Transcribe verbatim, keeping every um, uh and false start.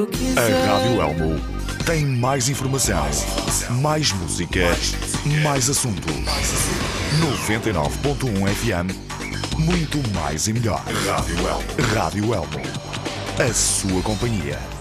A Rádio Elmo tem mais informação, mais música, mais assuntos. noventa e nove ponto um F M, muito mais e melhor. Rádio Elmo. Rádio Elmo. A sua companhia.